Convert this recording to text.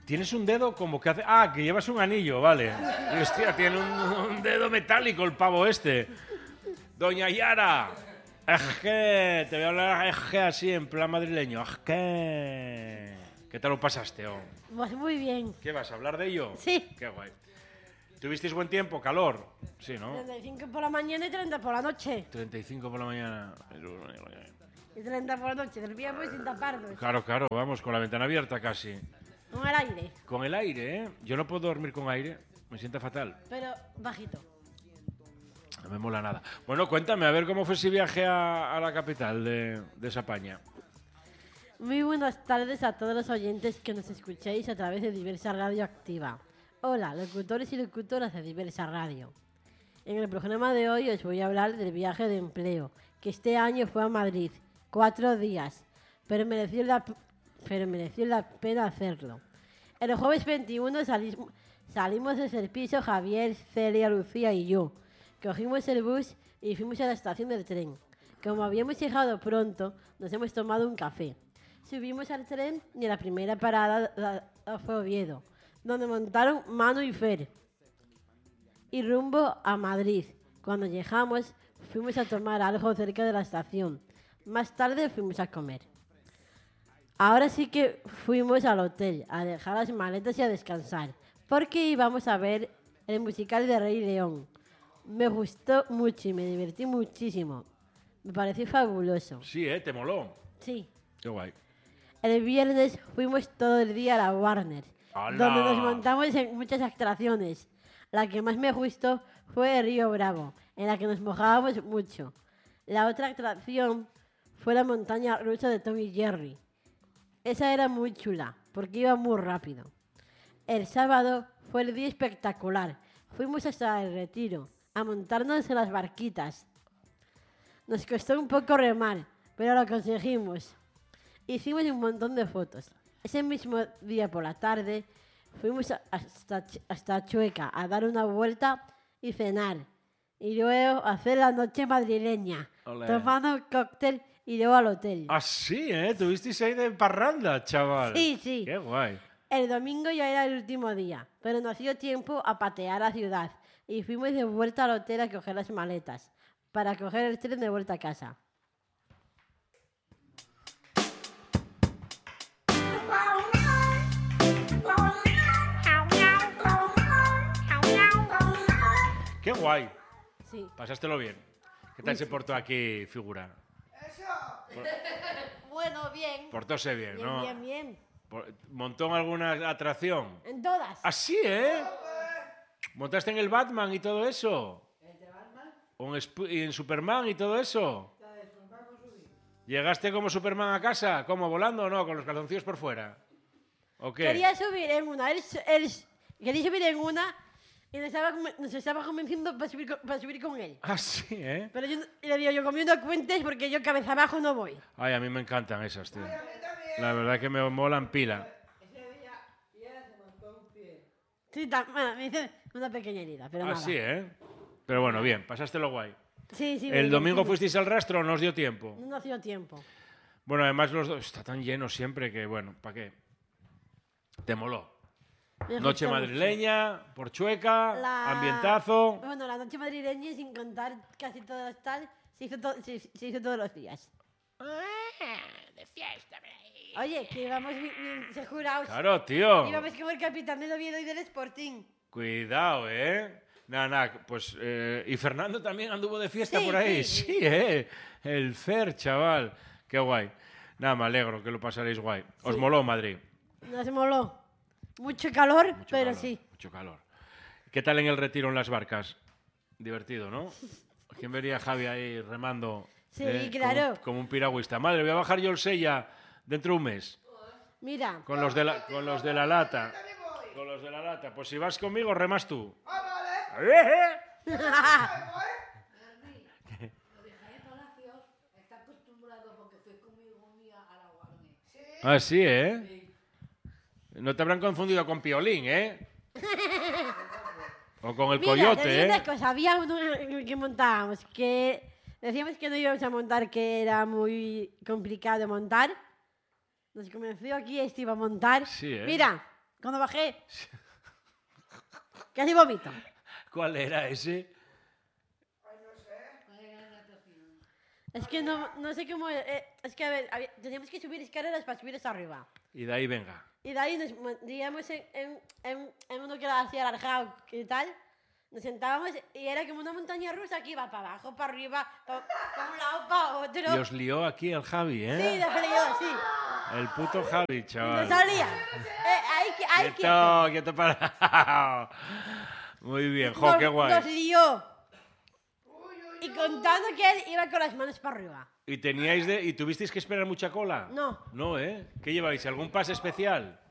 Tienes un dedo como que hace... Ah, que llevas un anillo, vale. Y, hostia, tiene un dedo metálico el pavo este. Doña Yara. Ejé, te voy a hablar ejé así, en plan madrileño. Ejé. ¿Qué tal lo pasaste? Pues muy bien. ¿Qué vas a hablar de ello? Sí. Qué guay. ¿Tuvisteis buen tiempo? ¿Calor? Sí, ¿no? 35 por la mañana y 30 por la noche. 35 por la mañana. Y 30 por la noche. Dormíamos sin taparnos. Claro, claro, vamos, con la ventana abierta casi. Con el aire. Con el aire, ¿eh? Yo no puedo dormir con aire, me sienta fatal. Pero bajito. No me mola nada. Bueno, cuéntame, a ver cómo fue ese viaje a la capital de España. Muy buenas tardes a todos los oyentes que nos escuchéis a través de Diversa Radio Activa. Hola, locutores y locutoras de Diversa Radio. En el programa de hoy os voy a hablar del viaje de empleo, que este año fue a Madrid, 4 días, pero mereció la pena hacerlo. El jueves 21 salimos desde el piso Javier, Celia, Lucía y yo. Cogimos el bus y fuimos a la estación del tren. Como habíamos llegado pronto, nos hemos tomado un café. Subimos al tren y la primera parada fue Oviedo, donde montaron Manu y Fer. Y rumbo a Madrid. Cuando llegamos, fuimos a tomar algo cerca de la estación. Más tarde fuimos a comer. Ahora sí que fuimos al hotel a dejar las maletas y a descansar, porque íbamos a ver el musical de Rey León. Me gustó mucho y me divertí muchísimo. Me pareció fabuloso. Sí, ¿eh? ¿Te moló? Sí. Qué guay. El viernes fuimos todo el día a la Warner, ¡Hala! donde nos montamos en muchas atracciones. La que más me gustó fue el Río Bravo, en la que nos mojábamos mucho. La otra atracción fue la montaña rusa de Tom y Jerry. Esa era muy chula, porque iba muy rápido. El sábado fue el día espectacular. Fuimos hasta el Retiro, a montarnos en las barquitas. Nos costó un poco remar, pero lo conseguimos. Hicimos un montón de fotos. Ese mismo día por la tarde fuimos hasta Chueca a dar una vuelta y cenar. Y luego hacer la noche madrileña, Olé. tomando un cóctel y luego al hotel. Ah, sí, ¿eh? Tuvisteis ahí de parranda, chaval. Sí, sí. Qué guay. El domingo ya era el último día, pero nos dio tiempo a patear la ciudad y fuimos de vuelta al hotel a coger las maletas para coger el tren de vuelta a casa. Qué guay. Sí. Pasástelo bien. ¿Qué tal se portó aquí, figura? Bueno, bien. Portóse bien, Bien, ¿no? bien, bien. ¿Montó en alguna atracción? En todas. ¿Ah, sí, eh? ¿Montaste en el Batman y todo eso? ¿Y en Superman y todo eso? ¿Llegaste como Superman a casa? ¿Cómo, volando o no? ¿Con los calzoncillos por fuera? ¿O qué? Quería subir en una. Quería subir en una y nos estaba convenciendo para subir con él. Ah, sí, ¿eh? Pero yo le digo, yo comiendo cuentes porque yo cabeza abajo no voy. Ay, a mí me encantan esas, tío. La verdad que me molan pila. Sí, bueno, me hice una pequeña herida, pero nada. Así, ¿eh? Pero bueno, bien, pasástelo guay. Sí, sí. ¿El me domingo divertí fuisteis al rastro o no os dio tiempo? mucho. No ha sido tiempo. Bueno, además los dos... Está tan lleno siempre que, bueno, ¿para qué? Te moló. Me Noche gustó madrileña, por Chueca, mucho. ambientazo... Bueno, la noche madrileña, sin contar casi todo el tal, se hizo todos los días. De fiesta, Oye, que íbamos jurados. Claro, tío. Íbamos como el capitán del Oviedo y del Sporting. Cuidado, ¿eh? Nada, pues... ¿y Fernando también anduvo de fiesta Sí, por ahí? sí, Sí, ¿eh? El Fer, chaval. Qué guay. Nada, me alegro que lo pasaréis guay. ¿Os Sí. moló Madrid? Nos moló. Mucho calor, Mucho pero calor, sí. Mucho calor. ¿Qué tal en el retiro en las barcas? Divertido, ¿no? ¿Quién vería a Javi ahí remando? Sí, claro. Como un piragüista. Madre, voy a bajar yo el Sella dentro de un mes. Mira, Con los de la lata. Con los de la lata. Pues si vas conmigo, remas tú. Lo de Jaime Palacios está acostumbrado porque fue conmigo un día a la Warner. Ah, sí, ¿eh? No te habrán confundido con Piolín, ¿eh? O con el mira, te coyote, digo ¿eh? una cosa, había uno que montábamos, que decíamos que no íbamos a montar, que era muy complicado montar. Nos convenció aquí, este iba a montar. Sí, ¿eh? Mira, Cuando bajé. Casi vomito. ¿Cuál era ese? Es que no sé cómo... es que, a ver, teníamos que subir escaleras para subir hasta arriba. Y de ahí venga. Y de ahí nos metíamos en uno que era así alargado y tal. Nos sentábamos y era como una montaña rusa que iba para abajo, para arriba, para un lado, para otro. Y os lió aquí el Javi, ¿eh? Sí, de frío, sí. El puto Javi, Y chaval. no salía. Ahí Quieto parado. Muy bien, jo, qué Nos guay. lió. Y contando que él iba con las manos para arriba. ¿Y tuvisteis que esperar mucha cola? No. No, ¿eh? ¿Qué lleváis? ¿Algún pase especial?